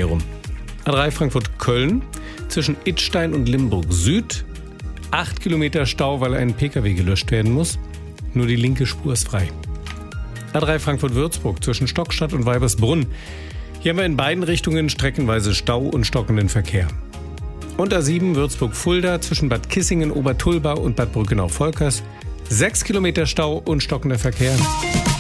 hier rum. A3 Frankfurt-Köln zwischen Idstein und Limburg Süd. 8 Kilometer Stau, weil ein Pkw gelöscht werden muss. Nur die linke Spur ist frei. A3 Frankfurt-Würzburg zwischen Stockstadt und Weibersbrunn. Hier haben wir in beiden Richtungen streckenweise Stau und stockenden Verkehr. Und A7 Würzburg-Fulda zwischen Bad Kissingen, Obertulbau und Bad Brückenau-Volkers. 6 Kilometer Stau und stockender Verkehr.